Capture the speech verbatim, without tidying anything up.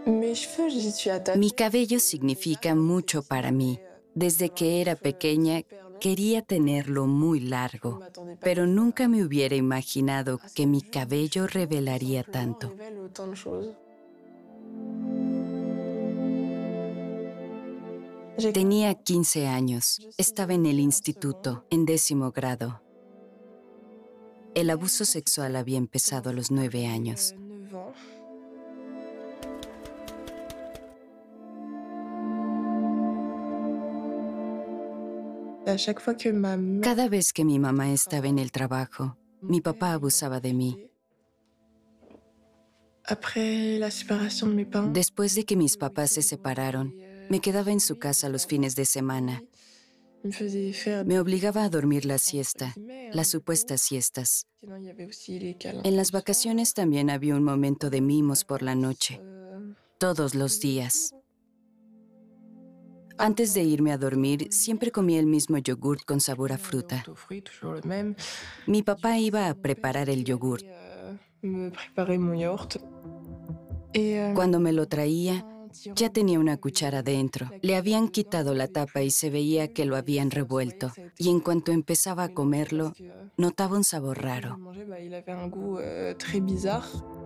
Mi cabello significa mucho para mí. Desde que era pequeña, quería tenerlo muy largo, pero nunca me hubiera imaginado que mi cabello revelaría tanto. Tenía quince años, estaba en el instituto, en décimo grado. El abuso sexual había empezado a los nueve años. Cada vez que mi mamá estaba en el trabajo, mi papá abusaba de mí. Después de que mis papás se separaron, me quedaba en su casa los fines de semana. Me obligaba a dormir la siesta, las supuestas siestas. En las vacaciones también había un momento de mimos por la noche, todos los días. Antes de irme a dormir, siempre comía el mismo yogurt con sabor a fruta. Mi papá iba a preparar el yogurt. Cuando me lo traía, ya tenía una cuchara dentro. Le habían quitado la tapa y se veía que lo habían revuelto. Y en cuanto empezaba a comerlo, notaba un sabor raro.